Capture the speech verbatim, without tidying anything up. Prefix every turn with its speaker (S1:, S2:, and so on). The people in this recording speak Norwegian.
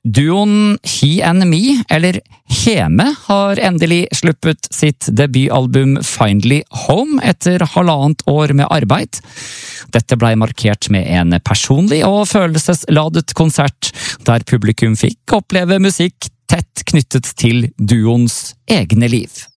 S1: Duoen He and Me, eller Heme, har endelig sluppet sitt debutalbum Finally Home etter halvannet år med arbeid. Dette ble markert med en personlig og følelsesladet konsert, der publikum fikk oppleve musikk tett knyttet til duoens egne liv.